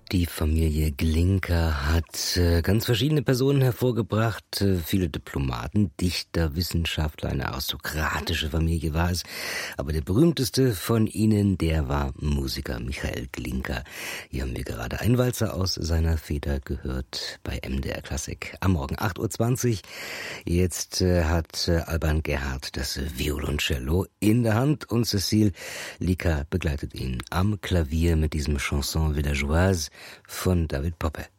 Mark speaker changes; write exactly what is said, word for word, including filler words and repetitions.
Speaker 1: Die Familie Glinka hat äh, ganz verschiedene Personen hervorgebracht, äh, viele Diplomaten, Dichter, Wissenschaftler, eine aristokratische Familie war es. Aber der berühmteste von ihnen, der war Musiker Michael Glinka. Hier haben wir gerade einen Walzer aus seiner Feder gehört bei M D R Klassik am Morgen acht Uhr zwanzig. Jetzt äh, hat äh, Alban Gerhard das Violoncello in der Hand und Cécile Lika begleitet ihn am Klavier mit diesem Chanson Villageoise von David Poppe.